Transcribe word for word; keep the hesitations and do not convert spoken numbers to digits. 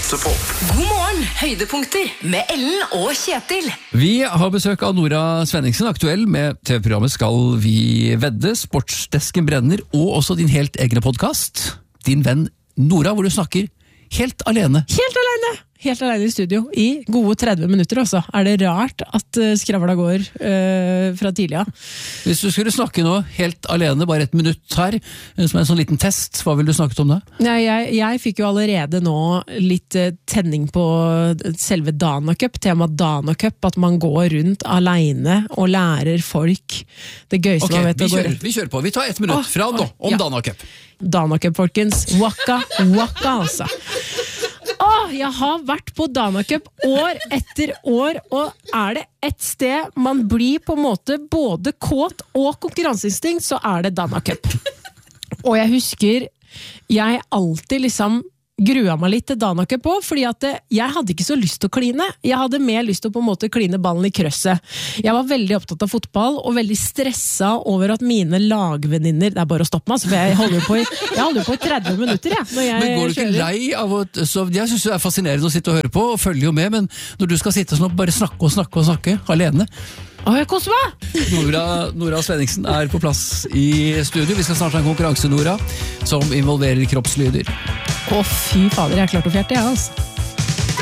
Ekte pop. God morgen, høydepunkter med Ellen og Kjetil. Vi har besøk av Nora Svenningsen, aktuell med T V-programmet Skal vi vedde, Sportsdesken brenner, og også din helt egne podcast, Din venn Nora, hvor du snakker helt alene. Helt alene! Helt alene i studio, i gode tretti minutter også. Er det rart at uh, skravla går uh, fra tidlig av? Hvis du skulle snakke nå helt alene, bare et minutt her, som en sånn liten test, hva vil du snakke om da? Nei, jeg, jeg fikk jo allerede nå litt uh, tenning på selve Dana Cup, tema Dana Cup, at man går rundt alene og lærer folk det gøyeste Ok, man vet vi å gå kjører, rundt. vi kjører på. Vi tar ett minutt Åh, fra nå, om ja. Dana Cup. Dana Cup, folkens. Waka, waka, altså. Åh, jeg har vært på Dana Cup år etter år, og er det et sted man blir på en måte både kåt og konkurranseinstinkt, så er det Dana Cup. Og jeg husker, jeg alltid liksom grua meg litt til Dana Cup på, fordi at jeg hadde ikke så lyst til å kline. Jeg hadde mer lyst til å på en måte kline ballen i krøsset. Jeg var veldig opptatt av fotball, og veldig stressa over at mine lagvenninner, det er bare å stoppe meg, så jeg holder på i, jeg holder på i tretti minutter, jeg, når jeg Men går du ikke kjører. lei av å... Så jeg synes det er fascinerende å sitte og høre på, og følge jo med, men når du skal sitte sånn og bare snakke og snakke og snakke, alene... Åh, jeg koser meg! Nora, Nora Svenningsen er på plass i studio. Vi skal snart ha en konkurranse, Nora, som involverer kroppslyder. Å, fy fader, jeg er klart å fjerte, jeg, altså.